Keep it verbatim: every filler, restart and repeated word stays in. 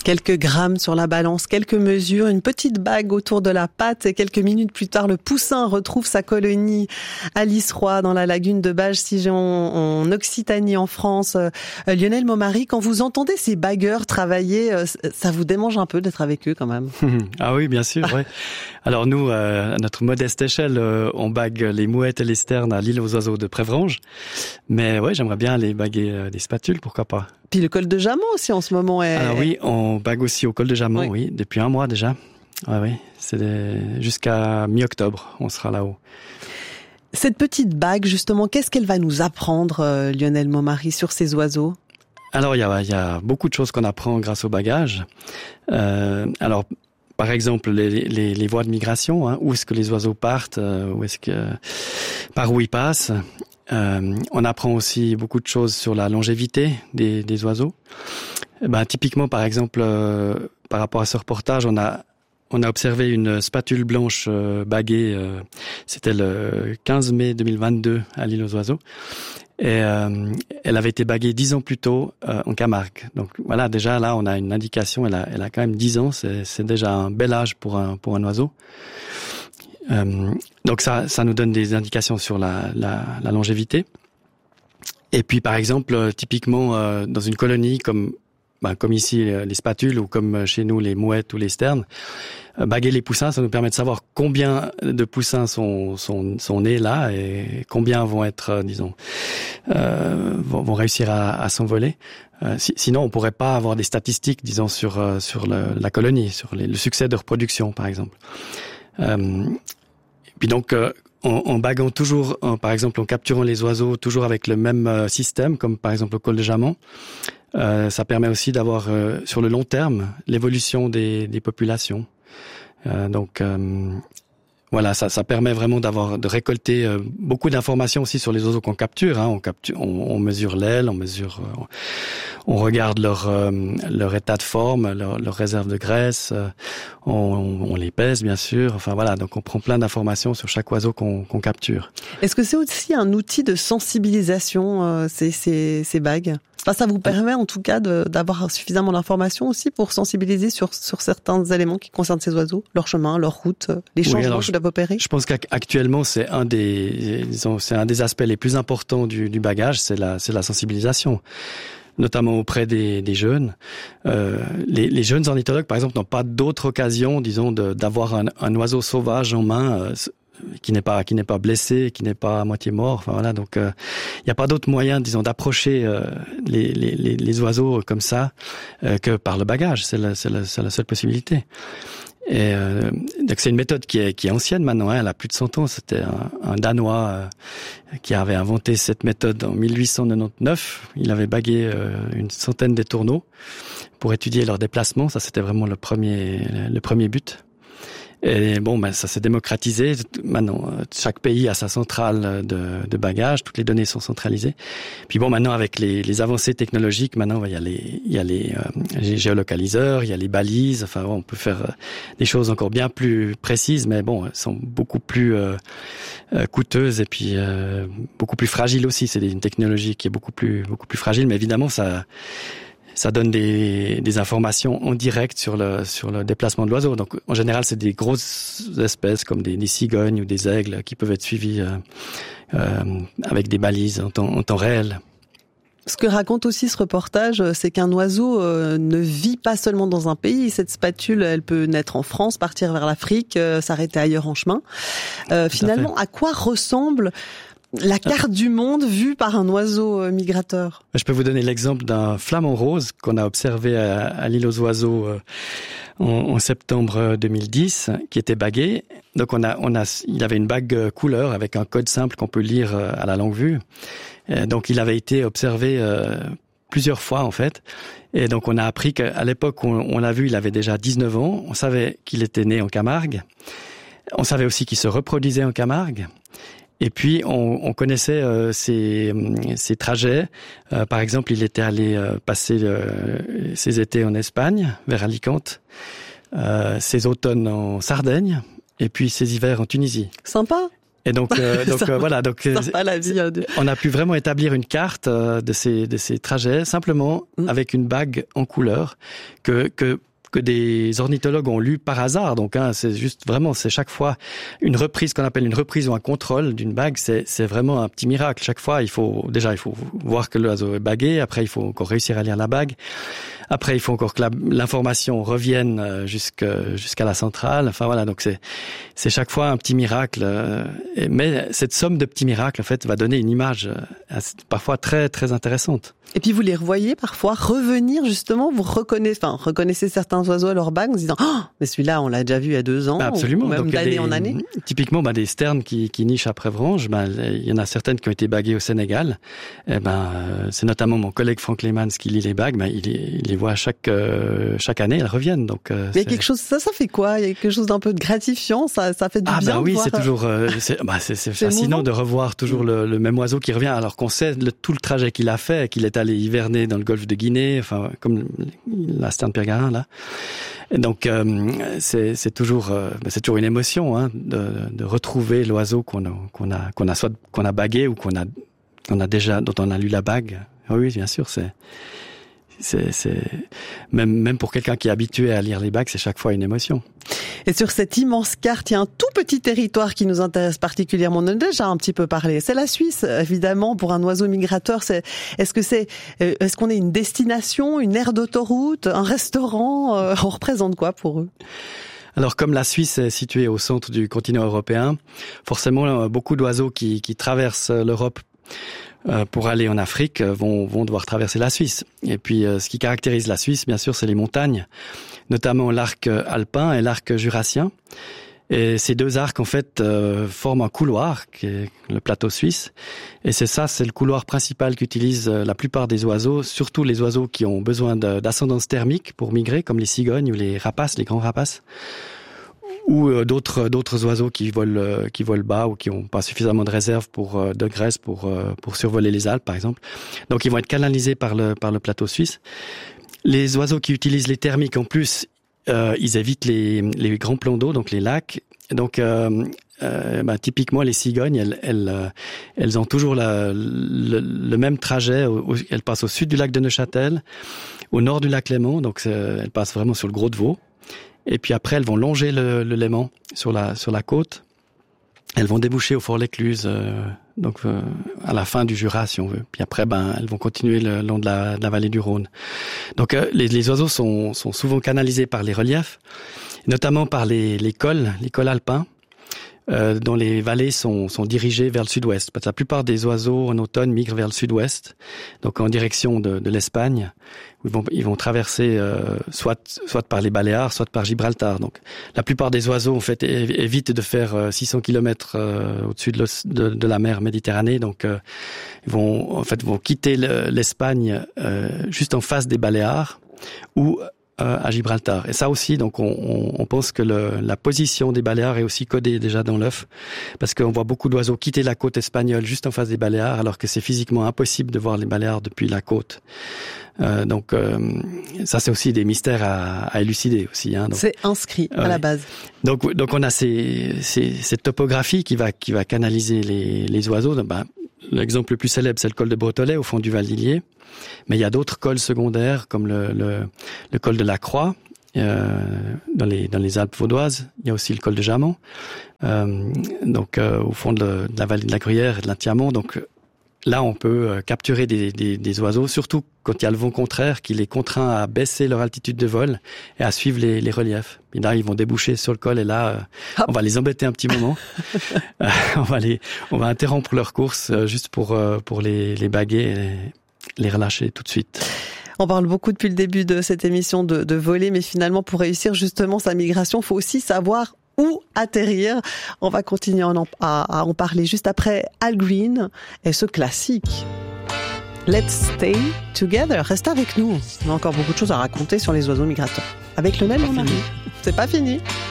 Quelques grammes sur la balance, quelques mesures, une petite bague autour de la patte et quelques minutes plus tard, le poussin retrouve sa colonie à Lisroy dans la lagune de Bages-Sigeon en Occitanie en France. Euh, Lionel Momary, quand vous entendez ces bagueurs travailler, euh, ça vous démange un peu d'être avec eux quand même? Ah oui, bien sûr. Ouais. Alors nous, euh, à notre modeste échelle, euh, on bague les mouettes et les sternes à l'île aux oiseaux de Prévranges. Mais ouais, j'aimerais bien aller baguer euh, des spatules, pourquoi pas. Puis le col de Jamant aussi en ce moment est... Alors oui, on bague aussi au col de Jamant, oui, oui depuis un mois déjà. Ouais, oui, c'est des... jusqu'à mi-octobre, on sera là-haut. Cette petite bague, justement, qu'est-ce qu'elle va nous apprendre, euh, Lionel Momary, sur ces oiseaux? Alors, il y a, il y a beaucoup de choses qu'on apprend grâce au bagage. Euh, alors, par exemple, les, les, les voies de migration, hein, où est-ce que les oiseaux partent, euh, où est-ce que, par où ils passent. Euh, on apprend aussi beaucoup de choses sur la longévité des, des oiseaux. Ben, typiquement, par exemple, euh, par rapport à ce reportage, on a on a observé une spatule blanche euh, baguée. Euh, c'était le quinze mai deux mille vingt-deux à l'île aux oiseaux. Et euh, elle avait été baguée dix ans plus tôt euh, en Camargue. Donc voilà, déjà là, on a une indication. Elle a, elle a quand même dix ans. C'est, c'est déjà un bel âge pour un pour un oiseau. Euh, donc ça, ça nous donne des indications sur la, la, la longévité. Et puis par exemple, typiquement euh, dans une colonie comme ben, comme ici les spatules ou comme chez nous les mouettes ou les sternes, euh, baguer les poussins, ça nous permet de savoir combien de poussins sont sont, sont nés là et combien vont être, euh, disons, euh, vont, vont réussir à, à s'envoler. Euh, si, sinon, on pourrait pas avoir des statistiques, disons, sur euh, sur le, la colonie, sur les, le succès de reproduction, par exemple. Euh, puis donc, euh, en, en baguant toujours, en, par exemple, en capturant les oiseaux toujours avec le même euh, système, comme par exemple au col de Jamant, euh, ça permet aussi d'avoir euh, sur le long terme l'évolution des, des populations. Euh, donc euh, voilà, ça, ça permet vraiment d'avoir de récolter euh, beaucoup d'informations aussi sur les oiseaux qu'on capture. Hein. On capture, on, on mesure l'aile, on mesure, euh, on regarde leur euh, leur état de forme, leur, leur réserve de graisse, euh, on, on les pèse bien sûr. Enfin voilà, donc on prend plein d'informations sur chaque oiseau qu'on, qu'on capture. Est-ce que c'est aussi un outil de sensibilisation euh, ces, ces ces bagues? Enfin, ça vous permet en tout cas de, d'avoir suffisamment d'informations aussi pour sensibiliser sur sur certains éléments qui concernent ces oiseaux, leur chemin, leur route, les changements oui, alors, qu'ils doivent opérer. Je pense qu'actuellement c'est un des disons c'est un des aspects les plus importants du, du bagage, c'est la c'est la sensibilisation, notamment auprès des, des jeunes. Euh, les, les jeunes ornithologues, par exemple, n'ont pas d'autre occasion, disons, de, d'avoir un, un oiseau sauvage en main. Euh, qui n'est pas qui n'est pas blessé, qui n'est pas à moitié mort. Enfin voilà, donc il euh, n'y a pas d'autre moyen, disons, d'approcher euh, les, les les oiseaux comme ça euh, que par le bagage. C'est la c'est la, c'est la seule possibilité. Et euh, donc c'est une méthode qui est qui est ancienne maintenant. Hein, elle a plus de cent ans. C'était un, un Danois euh, qui avait inventé cette méthode en mille huit cent quatre-vingt-dix-neuf. Il avait bagué euh, une centaine d'étourneaux pour étudier leur déplacement. Ça, c'était vraiment le premier le premier but. Et bon, ben ça s'est démocratisé. Maintenant, chaque pays a sa centrale de, de bagages. Toutes les données sont centralisées. Puis bon, maintenant avec les, les avancées technologiques, maintenant il y a les, il y a les, euh, les géolocaliseurs, il y a les balises. Enfin, bon, on peut faire des choses encore bien plus précises, mais bon, elles sont beaucoup plus euh, coûteuses et puis euh, beaucoup plus fragiles aussi. C'est une technologie qui est beaucoup plus, beaucoup plus fragile, mais évidemment ça. Ça donne des, des informations en direct sur le sur le déplacement de l'oiseau. Donc en général, c'est des grosses espèces comme des, des cigognes ou des aigles qui peuvent être suivis euh, euh, avec des balises en temps, en temps réel. Ce que raconte aussi ce reportage, c'est qu'un oiseau euh, ne vit pas seulement dans un pays. Cette spatule, elle peut naître en France, partir vers l'Afrique, euh, s'arrêter ailleurs en chemin. Euh, finalement, à, à quoi ressemble la carte du monde vue par un oiseau migrateur? Je peux vous donner l'exemple d'un flamant rose qu'on a observé à, à l'île aux oiseaux euh, en, en septembre deux mille dix, qui était bagué. Donc on a, on a, il avait une bague couleur avec un code simple qu'on peut lire à la longue vue. Et donc il avait été observé euh, plusieurs fois en fait. Et donc on a appris qu'à l'époque où on, on l'a vu, il avait déjà dix-neuf ans. On savait qu'il était né en Camargue. On savait aussi qu'il se reproduisait en Camargue. Et puis on, on connaissait euh, ses, ses trajets. Euh, par exemple, il était allé euh, passer euh, ses étés en Espagne, vers Alicante, euh, ses automnes en Sardaigne, et puis ses hivers en Tunisie. Sympa. Et donc, euh, donc euh, voilà, donc euh, la vie, hein, de... on a pu vraiment établir une carte euh, de ces de ces trajets simplement mm. avec une bague en couleur que que que des ornithologues ont lu par hasard. Donc, hein, c'est juste vraiment, c'est chaque fois une reprise qu'on appelle une reprise ou un contrôle d'une bague. C'est, c'est vraiment un petit miracle. Chaque fois, il faut, déjà, il faut voir que l'oiseau est bagué. Après, il faut encore réussir à lire la bague. Après, il faut encore que la, l'information revienne jusqu'à, jusqu'à la centrale. Enfin, voilà. Donc, c'est, c'est chaque fois un petit miracle. Mais cette somme de petits miracles, en fait, va donner une image parfois très, très intéressante. Et puis, vous les revoyez parfois revenir, justement, vous reconnaissez, enfin, reconnaissez certains oiseaux à leur bague en se disant, oh, mais celui-là, on l'a déjà vu il y a deux ans. Bah, absolument. Ou même donc, d'année des, en année. Typiquement, bah, des sternes qui, qui nichent à Prévrange, bah, il y en a certaines qui ont été baguées au Sénégal. Et ben, euh, c'est notamment mon collègue Franck Leemans qui lit les bagues, bah, il, il les voit chaque, euh, chaque année, elles reviennent. Donc, euh, il y a quelque chose, ça, ça fait quoi? Il y a quelque chose d'un peu de gratifiant, ça, ça fait du ah, bien. Ah, bah oui, voir... c'est toujours, euh, c'est, bah, c'est, c'est fascinant de revoir toujours le, le même oiseau qui revient, alors qu'on sait le, tout le trajet qu'il a fait, qu'il est allé hiverner dans le golfe de Guinée, enfin, comme la sterne Pierre-Garin, là. Et donc, euh, c'est, c'est toujours, euh, c'est toujours une émotion, hein, de, de retrouver l'oiseau qu'on a, qu'on a, qu'on a soit, qu'on a bagué ou qu'on a, qu'on a déjà, dont on a lu la bague. Oui, bien sûr, c'est, c'est, c'est, même, même pour quelqu'un qui est habitué à lire les bagues, c'est chaque fois une émotion. Et sur cette immense carte, il y a un tout petit territoire qui nous intéresse particulièrement. On en a déjà un petit peu parlé. C'est la Suisse, évidemment, pour un oiseau migrateur. C'est, est-ce que c'est, est-ce qu'on est une destination, une aire d'autoroute, un restaurant? On représente quoi pour eux? Alors, comme la Suisse est située au centre du continent européen, forcément, beaucoup d'oiseaux qui, qui traversent l'Europe pour aller en Afrique vont, vont devoir traverser la Suisse. Et puis, ce qui caractérise la Suisse, bien sûr, c'est les montagnes, notamment l'arc alpin et l'arc jurassien. Et ces deux arcs, en fait, euh, forment un couloir, qui est le plateau suisse. Et c'est ça, c'est le couloir principal qu'utilisent la plupart des oiseaux, surtout les oiseaux qui ont besoin de, d'ascendance thermique pour migrer, comme les cigognes ou les rapaces, les grands rapaces. Ou euh, d'autres d'autres oiseaux qui volent euh, qui volent bas ou qui ont pas suffisamment de réserve pour euh, de graisse pour euh, pour survoler les Alpes par exemple. Donc ils vont être canalisés par le par le plateau suisse. Les oiseaux qui utilisent les thermiques en plus, euh, ils évitent les les grands plans d'eau, donc les lacs. Donc euh, euh, bah, typiquement les cigognes, elles elles euh, elles ont toujours la, le, le même trajet. Au, au, elles passent au sud du lac de Neuchâtel, au nord du lac Léman. Donc elles passent vraiment sur le Gros de Vaud. Et puis après, elles vont longer le, le Léman sur la sur la côte. Elles vont déboucher au Fort-l'Écluse, euh, donc euh, à la fin du Jura, si on veut. Puis après, ben, elles vont continuer le long de la, de la vallée du Rhône. Donc, euh, les, les oiseaux sont, sont souvent canalisés par les reliefs, notamment par les, les cols, les cols alpins, euh, dont les vallées sont, sont dirigées vers le sud-ouest. Parce que la plupart des oiseaux en automne migrent vers le sud-ouest, donc en direction de, de l'Espagne. Ils vont, ils vont traverser euh, soit, soit par les Baléares, soit par Gibraltar. Donc, la plupart des oiseaux, en fait, évitent de faire euh, six cents kilomètres euh, au-dessus de, de, de la mer Méditerranée. Donc, euh, ils vont, en fait, vont quitter le, l'Espagne euh, juste en face des Baléares ou euh, à Gibraltar. Et ça aussi, donc, on, on, on pense que le, la position des Baléares est aussi codée déjà dans l'œuf, parce qu'on voit beaucoup d'oiseaux quitter la côte espagnole juste en face des Baléares, alors que c'est physiquement impossible de voir les Baléares depuis la côte. Euh, donc euh, ça c'est aussi des mystères à, à élucider aussi. Hein, donc, c'est inscrit à ouais. la base. Donc donc on a ces, ces, cette topographie qui va qui va canaliser les, les oiseaux. Ben, l'exemple le plus célèbre c'est le col de Bretolet au fond du Val d'Illier, mais il y a d'autres cols secondaires comme le le, le col de la Croix. Euh, dans les dans les Alpes vaudoises, il y a aussi le col de Jamant. Euh, donc euh, au fond de, de la vallée de la Gruyère et de l'Intiamont. Donc là, on peut capturer des, des, des oiseaux, surtout quand il y a le vent contraire qui les contraint à baisser leur altitude de vol et à suivre les, les reliefs. Et là, ils vont déboucher sur le col et là, Hop. on va les embêter un petit moment. euh, on va les, on va interrompre leur course juste pour pour les, les baguer et les relâcher tout de suite. On parle beaucoup depuis le début de cette émission de, de voler, mais finalement, pour réussir justement sa migration, il faut aussi savoir où atterrir. On va continuer à en, à, à en parler juste après Al Green et ce classique. Let's stay together. Restez avec nous. On a encore beaucoup de choses à raconter sur les oiseaux migrateurs. Avec Lionel, on arrive. C'est pas fini.